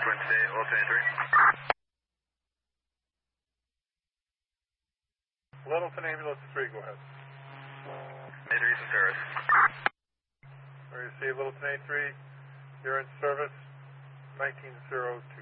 Littleton Ambulance 3, go ahead. A3 from service. We receive Littleton A3, you're in service, 1902.